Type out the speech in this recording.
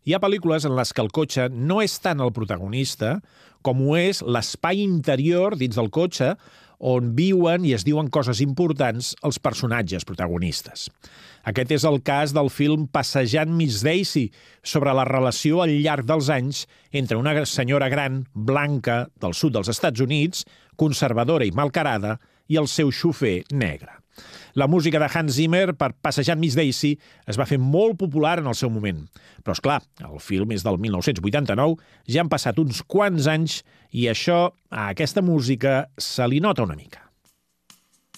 Hi ha pel·lícules en les que el cotxe no és tant el protagonista com ho és l'espai interior dins del cotxe on viuen i es diuen coses importants els personatges protagonistes. Aquest és el cas del film Passejant Miss Daisy, sobre la relació al llarg dels anys entre una senyora gran, blanca, del sud dels Estats Units, conservadora i malcarada, i el seu xofer negre. La música de Hans Zimmer per Passejant Miss Daisy es va fer molt popular en el seu moment. Però, és clar, el film és del 1989, ja han passat uns quants anys i això, a aquesta música, se li nota una mica.